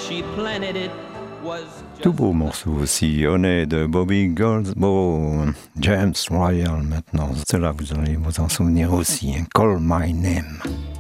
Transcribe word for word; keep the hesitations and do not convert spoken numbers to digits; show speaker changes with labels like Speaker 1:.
Speaker 1: she planted it was
Speaker 2: Tout beau morceau aussi. On est de Bobby Goldsboro, James Royal maintenant. Cela, vous allez vous en souvenir aussi. Call My Name.